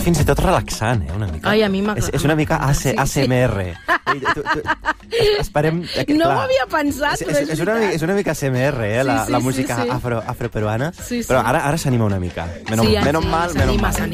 fins i tot relaxant, una mica. Ai, a mi m'agrada. És una mica ASMR. Esperem... No ho havia pensat, però és veritat. És una mica ASMR, la música afroperuana. Sí, sí. Però ara s'anima una mica. Menos mal.